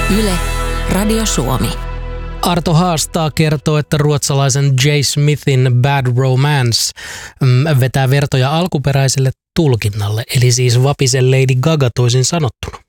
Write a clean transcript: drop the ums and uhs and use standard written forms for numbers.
Yle, Radio Suomi. Arto Haastaa kertoo, että ruotsalaisen J. Smithin Bad Romance vetää vertoja alkuperäiselle tulkinnalle, eli siis Vapisen Lady Gaga toisin sanottuna.